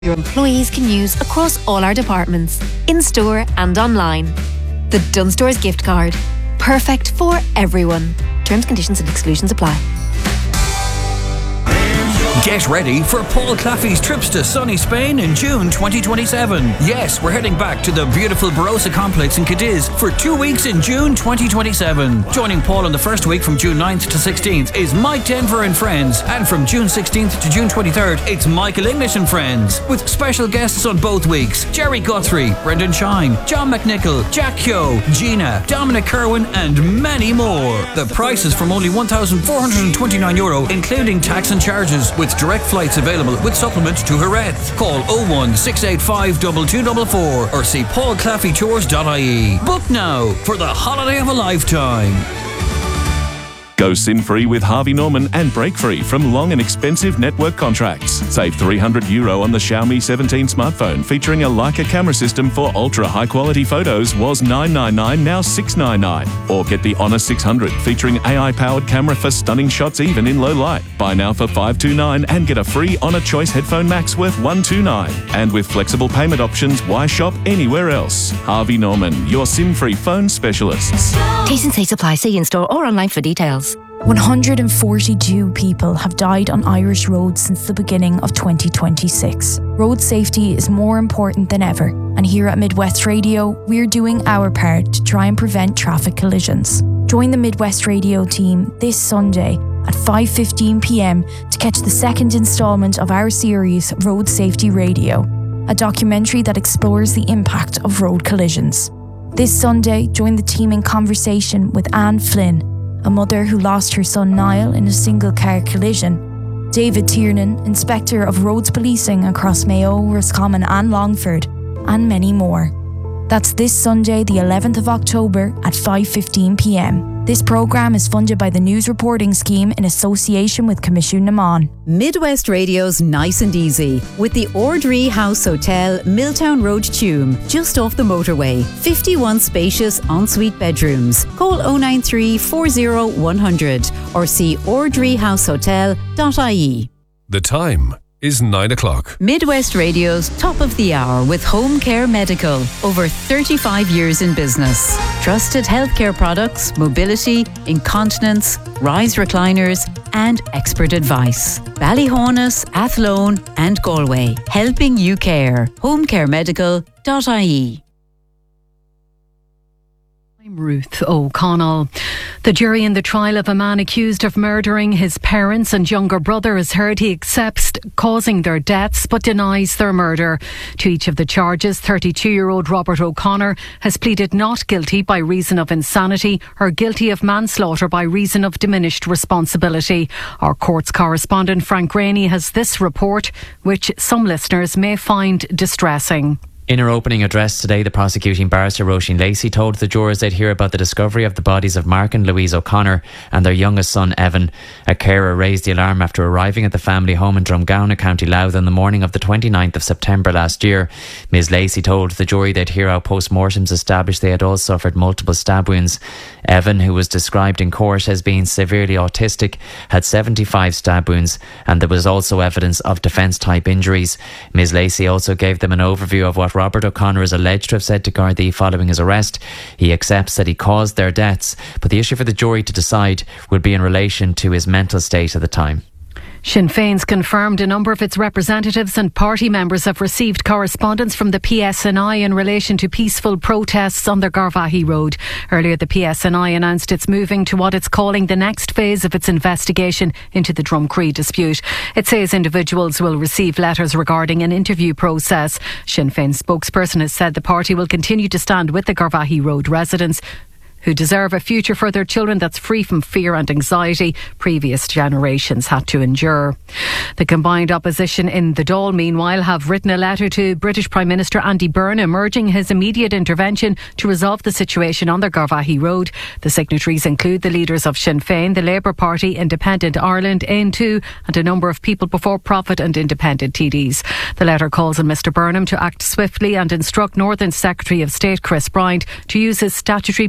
your employees can use across all our departments, in-store and online. The Dunnes Stores gift card. Perfect for everyone. Terms, conditions and exclusions apply. Get ready for Paul Claffey's trips to sunny Spain in June 2027. Yes, we're heading back to the beautiful Barossa complex in Cadiz for 2 weeks in June 2027. Joining Paul in the first week from June 9th to 16th is Mike Denver and Friends, and from June 16th to June 23rd it's Michael English and Friends, with special guests on both weeks: Jerry Guthrie, Brendan Shine, John McNichol, Jack Kyo, Gina, Dominic Kerwin and many more. The price is from only €1,429, including tax and charges, with direct flights available with supplement to Jerez. Call 01685 2244 or see paulclaffeytours.ie. Book now for the holiday of a lifetime. Go sin-free with Harvey Norman and break free from long and expensive network contracts. Save €300 on the Xiaomi 17 smartphone featuring a Leica camera system for ultra high-quality photos was $999, now $699. Or get the Honor 600 featuring AI-powered camera for stunning shots even in low light. Buy now for $529 and get a free Honor Choice Headphone Max worth $129. And with flexible payment options, why shop anywhere else? Harvey Norman, your sin-free phone specialists. T's and C's apply. See in-store or online for details. 142 people have died on Irish roads since the beginning of 2026. Road safety is more important than ever, and here at Midwest Radio, we're doing our part to try and prevent traffic collisions. Join the Midwest Radio team this Sunday at 5:15pm to catch the second instalment of our series Road Safety Radio, a documentary that explores the impact of road collisions. This Sunday, join the team in conversation with Anne Flynn, a mother who lost her son Niall in a single-car collision, David Tiernan, Inspector of Roads Policing across Mayo, Roscommon and Longford, and many more. That's this Sunday, the 11th of October at 5:15pm. This programme is funded by the News Reporting Scheme in association with Commission Naman. Midwest Radio's Nice and Easy with the Ordree House Hotel, Milltown Road, Tuam, just off the motorway. 51 spacious ensuite bedrooms. Call 093 40 100 or see ordreehousehotel.ie. The time is 9 o'clock. Midwest Radio's Top of the Hour with Home Care Medical. Over 35 years in business. Trusted healthcare products, mobility, incontinence, rise recliners and expert advice. Ballyhonus, Athlone and Galway. Helping you care. homecaremedical.ie. I'm Ruth O'Connell. The jury in the trial of a man accused of murdering his parents and younger brother has heard he accepts causing their deaths but denies their murder. To each of the charges, 32-year-old Robert O'Connor has pleaded not guilty by reason of insanity or guilty of manslaughter by reason of diminished responsibility. Our courts correspondent Frank Rainey has this report, which some listeners may find distressing. In her opening address today, the prosecuting barrister Roisin Lacey told the jurors they'd hear about the discovery of the bodies of Mark and Louise O'Connor and their youngest son Evan. A carer raised the alarm after arriving at the family home in Drumgownagh, County Louth on the morning of the 29th of September last year. Ms Lacey told the jury they'd hear how post-mortems established they had all suffered multiple stab wounds. Evan, who was described in court as being severely autistic, had 75 stab wounds, and there was also evidence of defence-type injuries. Ms Lacey also gave them an overview of what Robert O'Connor is alleged to have said to Gardaí following his arrest. He accepts that he caused their deaths, but the issue for the jury to decide would be in relation to his mental state at the time. Sinn Féin's confirmed a number of its representatives and party members have received correspondence from the PSNI in relation to peaceful protests on the Garvaghey Road. Earlier, the PSNI announced it's moving to what it's calling the next phase of its investigation into the Drumcree dispute. It says individuals will receive letters regarding an interview process. Sinn Féin spokesperson has said the party will continue to stand with the Garvaghey Road residents who deserve a future for their children that's free from fear and anxiety previous generations had to endure. The combined opposition in the Dáil, meanwhile, have written a letter to British Prime Minister Andy Burnham urging his immediate intervention to resolve the situation on the Garvaghey Road. The signatories include the leaders of Sinn Féin, the Labour Party, Independent Ireland, Aontú and a number of people before profit and independent TDs. The letter calls on Mr Burnham to act swiftly and instruct Northern Secretary of State Chris Bryant to use his statutory powers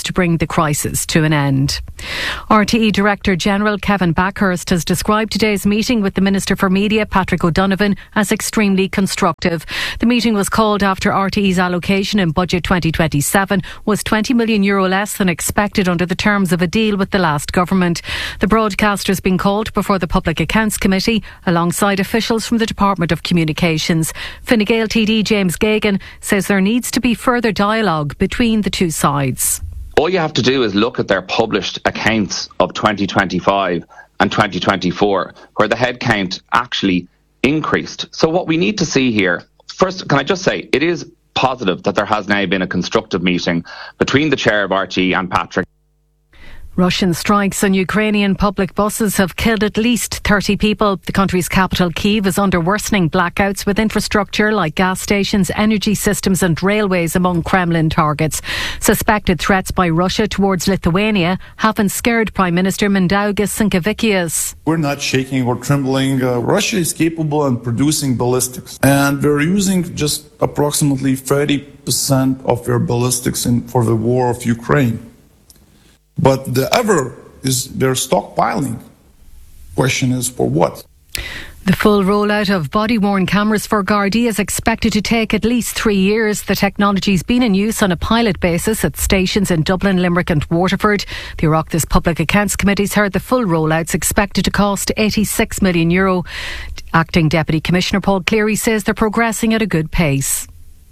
to bring the crisis to an end. RTE Director General Kevin Backhurst has described today's meeting with the Minister for Media, Patrick O'Donovan, as extremely constructive. The meeting was called after RTE's allocation in Budget 2027 was €20 million less than expected under the terms of a deal with the last government. The broadcaster has been called before the Public Accounts Committee alongside officials from the Department of Communications. Fine Gael TD James Geoghegan says there needs to be further dialogue between the two sides. All you have to do is look at their published accounts of 2025 and 2024, where the headcount actually increased. So what we need to see here, first, can I just say, it is positive that there has now been a constructive meeting between the chair of RTE and Patrick. Russian strikes on Ukrainian public buses have killed at least 30 people. The country's capital, Kyiv, is under worsening blackouts with infrastructure like gas stations, energy systems and railways among Kremlin targets. Suspected threats by Russia towards Lithuania haven't scared Prime Minister Mindaugas Sinkevičius. We're not shaking or trembling. Russia is capable of producing ballistics, and they're using just approximately 30% of their ballistics for the war of Ukraine. But they're stockpiling. Question is, for what? The full rollout of body-worn cameras for Gardaí is expected to take at least 3 years. The technology's been in use on a pilot basis at stations in Dublin, Limerick and Waterford. The Oireachtas Public Accounts Committee's heard the full rollout's expected to cost €86 million. Acting Deputy Commissioner Paul Cleary says they're progressing at a good pace.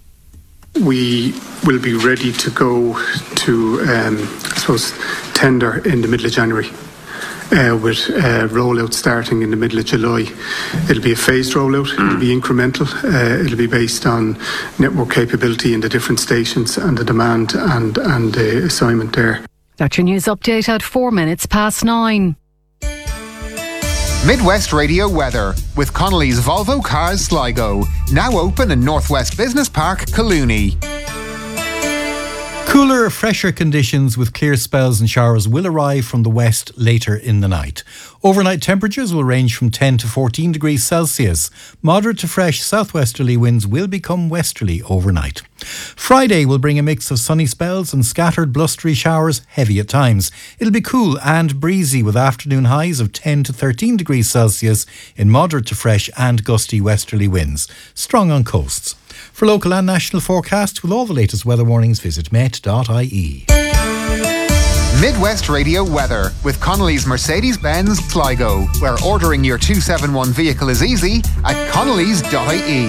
We will be ready to go to, tender in the middle of January, with rollout starting in the middle of July. It'll be a phased rollout, it'll be incremental, it'll be based on network capability in the different stations and the demand and the assignment there. That's your news update at 9:04. Midwest Radio weather with Connolly's Volvo Cars Sligo. Now open in Northwest Business Park, Collooney. Cooler, fresher conditions with clear spells and showers will arrive from the west later in the night. Overnight temperatures will range from 10 to 14 degrees Celsius. Moderate to fresh southwesterly winds will become westerly overnight. Friday will bring a mix of sunny spells and scattered blustery showers, heavy at times. It'll be cool and breezy with afternoon highs of 10 to 13 degrees Celsius in moderate to fresh and gusty westerly winds, strong on coasts. For local and national forecasts with all the latest weather warnings, visit met.ie. Midwest Radio weather with Connolly's Mercedes-Benz Sligo, where ordering your 271 vehicle is easy at connolly's.ie.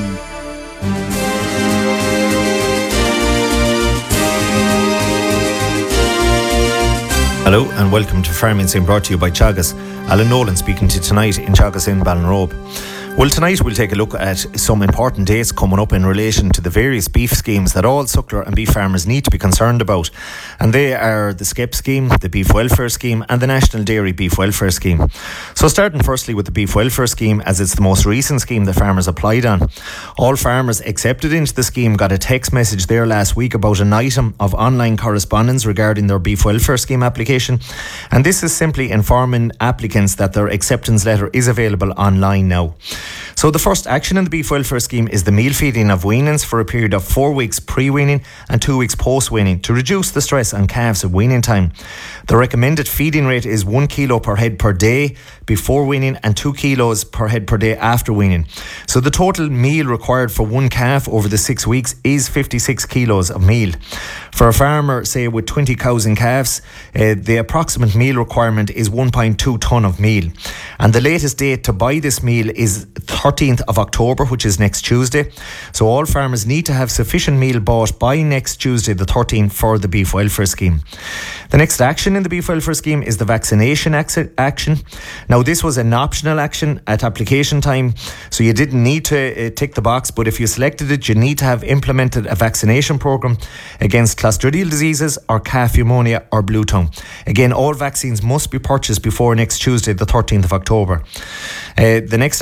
Hello and welcome to Farming Sim, brought to you by Teagasc. Alan Nolan speaking to you tonight in Teagasc in Ballinrobe. Well, tonight we'll take a look at some important dates coming up in relation to the various beef schemes that all suckler and beef farmers need to be concerned about. And they are the SCEP scheme, the Beef Welfare Scheme and the National Dairy Beef Welfare Scheme. So starting firstly with the Beef Welfare Scheme, as it's the most recent scheme that farmers applied on. All farmers accepted into the scheme got a text message there last week about an item of online correspondence regarding their Beef Welfare Scheme application. And this is simply informing applicants that their acceptance letter is available online now. So the first action in the Beef Welfare Scheme is the meal feeding of weanings for a period of 4 weeks pre-weaning and 2 weeks post-weaning to reduce the stress on calves at weaning time. The recommended feeding rate is 1 kilo per head per day before weaning and 2 kilos per head per day after weaning. So the total meal required for one calf over the 6 weeks is 56 kilos of meal. For a farmer, say with 20 cows and calves, the approximate meal requirement is 1.2 tonne of meal. And the latest date to buy this meal is 13th of October, which is next Tuesday. So all farmers need to have sufficient meal bought by next Tuesday, the 13th, for the Beef Welfare Scheme. The next action in the Beef Welfare Scheme is the vaccination action. Now, this was an optional action at application time, so you didn't need to tick the box, but if you selected it, you need to have implemented a vaccination programme against clostridial diseases or calf pneumonia or blue tongue. Again, all vaccines must be purchased before next Tuesday, the 13th of October. The next action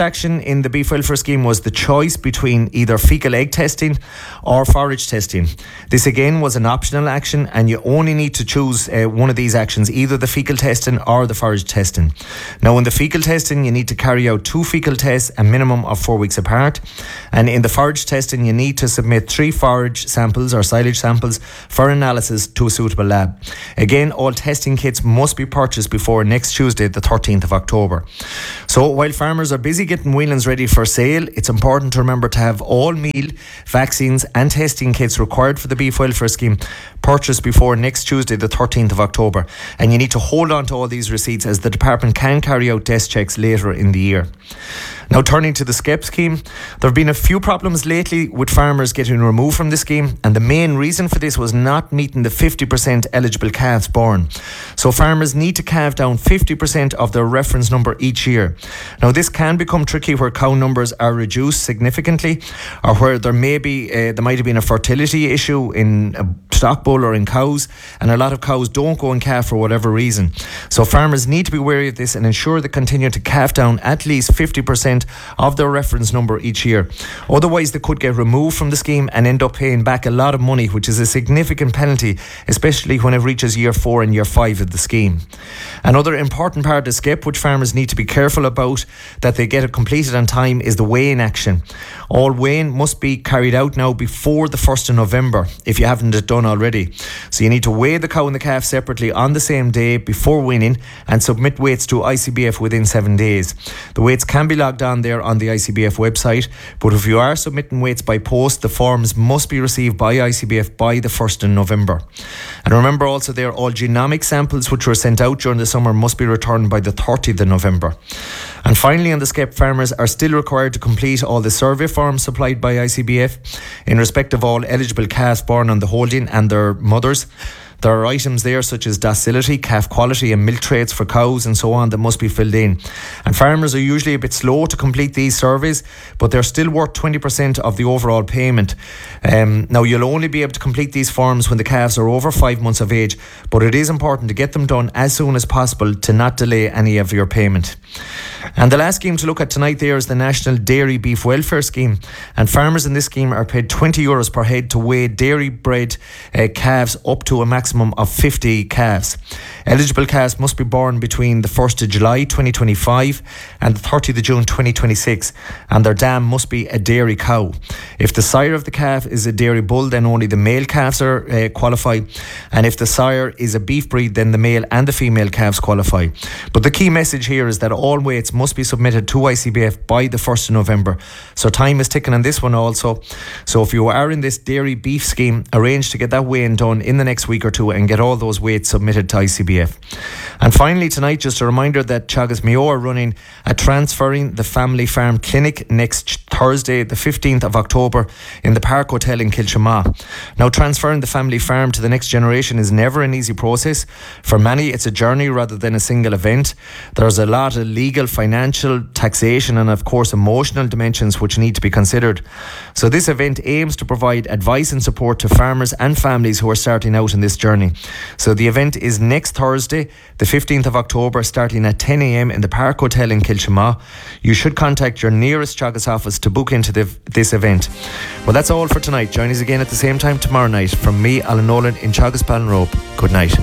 in the beef welfare scheme was the choice between either fecal egg testing or forage testing. This again was an optional action, and you only need to choose one of these actions, either the fecal testing or the forage testing. Now, in the fecal testing, you need to carry out 2 fecal tests a minimum of 4 weeks apart, and in the forage testing, you need to submit 3 forage samples or silage samples for analysis to a suitable lab. Again, all testing kits must be purchased before next Tuesday, the 13th of October. So while farmers are busy getting wheelings ready for sale, it's important to remember to have all meal, vaccines and testing kits required for the beef welfare scheme purchased before next Tuesday, the 13th of October. And you need to hold on to all these receipts, as the department can carry out desk checks later in the year. Now, turning to the SCEP scheme, there have been a few problems lately with farmers getting removed from the scheme, and the main reason for this was not meeting the 50% eligible calves born. So farmers need to calve down 50% of their reference number each year. Now, this can become tricky where cow numbers are reduced significantly, or where there might have been a fertility issue in a stock bull or in cows, and a lot of cows don't go and calve for whatever reason. So farmers need to be wary of this and ensure they continue to calve down at least 50% of their reference number each year. Otherwise, they could get removed from the scheme and end up paying back a lot of money, which is a significant penalty, especially when it reaches year 4 and year 5 of the scheme. Another important part of SCEP, which farmers need to be careful about that they get it completed on time, is the weighing action. All weighing must be carried out now before the 1st of November, if you haven't it done already. So you need to weigh the cow and the calf separately on the same day before weaning, and submit weights to ICBF within 7 days. The weights can be logged on there on the ICBF website, but if you are submitting weights by post, the forms must be received by ICBF by the 1st of November. And remember also there, all genomic samples which were sent out during the summer must be returned by the 30th of November. And finally, on the SCEP, farmers are still required to complete all the survey forms supplied by ICBF in respect of all eligible calves born on the holding and their mothers. There are items there such as docility, calf quality and milk traits for cows and so on that must be filled in. And farmers are usually a bit slow to complete these surveys, but they're still worth 20% of the overall payment. Now, you'll only be able to complete these forms when the calves are over 5 months of age, but it is important to get them done as soon as possible to not delay any of your payment. And the last scheme to look at tonight there is the National Dairy Beef Welfare Scheme, and farmers in this scheme are paid €20 per head to weigh dairy bred calves up to a maximum of 50 calves. Eligible calves must be born between the 1st of July 2025 and the 30th of June 2026, and their dam must be a dairy cow. If the sire of the calf is a dairy bull, then only the male calves are qualify, and if the sire is a beef breed, then the male and the female calves qualify. But the key message here is that all weights must be submitted to ICBF by the 1st of November. So time is ticking on this one also. So if you are in this dairy beef scheme, arrange to get that weighing done in the next week or two and get all those weights submitted to ICBF. And finally tonight, just a reminder that Teagasc Mayo are running a Transferring the Family Farm Clinic next Thursday, the 15th of October in the Park Hotel in Kilchama. Now, transferring the family farm to the next generation is never an easy process. For many, it's a journey rather than a single event. There's a lot of legal, financial, taxation and of course emotional dimensions which need to be considered. So this event aims to provide advice and support to farmers and families who are starting out in this journey. So the event is next Thursday, the 15th of October, starting at 10 a.m. in the Park Hotel in Kilchama. You should contact your nearest Teagasc office to book into this event. Well, that's all for tonight. Join us again at the same time tomorrow night. From me, Alan Nolan, in Teagasc Ballinrobe. Good night.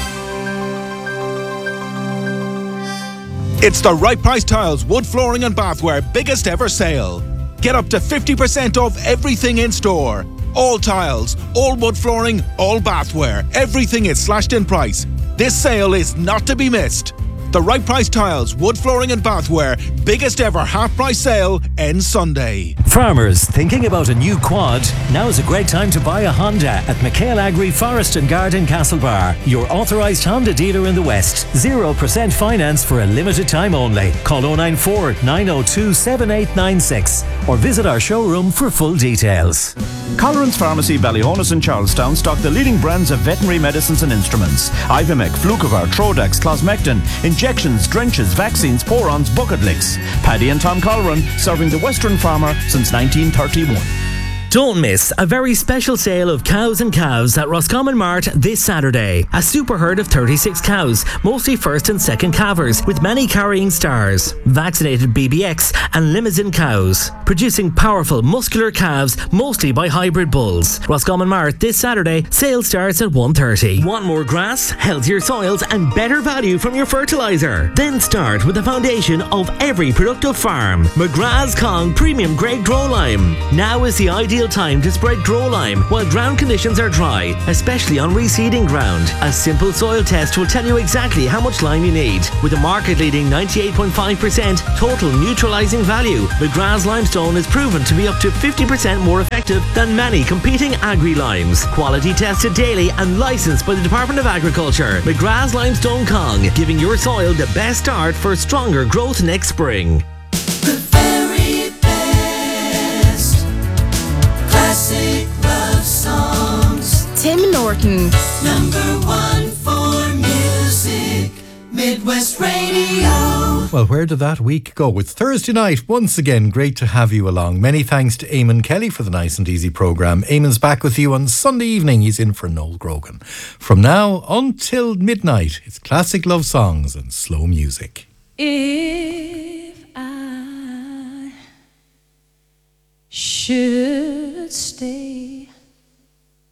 It's the Right Price Tiles Wood Flooring and Bathware biggest ever sale. Get up to 50% off everything in store. All tiles, all wood flooring, all bathware. Everything is slashed in price. This sale is not to be missed. The Right Price Tiles Wood Flooring and Bathware biggest ever half price sale ends Sunday. Farmers thinking about a new quad? Now is a great time to buy a Honda at McHale Agri Forest and Garden Castlebar, your authorised Honda dealer in the West. 0% finance for a limited time only. Call 094 902 7896 or visit our showroom for full details. Colleran's Pharmacy, Ballyhonus and Charlestown stock the leading brands of veterinary medicines and instruments. Ivimec, Flucovar, Trodax, Closmectin, injections, drenches, vaccines, porons, bucket licks. Paddy and Tom Colleran, serving the Western farmer since 1931. Don't miss a very special sale of cows and calves at Roscommon Mart this Saturday. A super herd of 36 cows, mostly first and second calvers, with many carrying stars, vaccinated BBX and Limousin cows, producing powerful muscular calves, mostly by hybrid bulls. Roscommon Mart this Saturday, sale starts at 1:30. Want more grass, healthier soils and better value from your fertiliser? Then start with the foundation of every productive farm. McGrath's Kong Premium Grade Grow Lime. Now is the ideal time to spread Grow Lime while ground conditions are dry, especially on reseeding ground. A simple soil test will tell you exactly how much lime you need. With a market-leading 98.5% total neutralising value, McGrath's Limestone is proven to be up to 50% more effective than many competing agri-limes. Quality tested daily and licensed by the Department of Agriculture. McGrath's Limestone Kong, giving your soil the best start for stronger growth next spring. Classic love songs. Tim Norton. #1 for music. Midwest Radio. Well, where did that week go? It's Thursday night. Once again, great to have you along. Many thanks to Eamon Kelly for the nice and easy programme. Eamon's back with you on Sunday evening. He's in for Noel Grogan. From now until midnight, it's classic love songs and slow music. If I should stay,